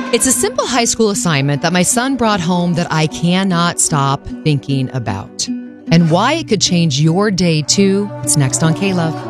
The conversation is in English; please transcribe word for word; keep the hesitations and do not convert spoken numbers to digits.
It's a simple high school assignment that my son brought home that I cannot stop thinking about. And why it could change your day too. It's next on K-Love.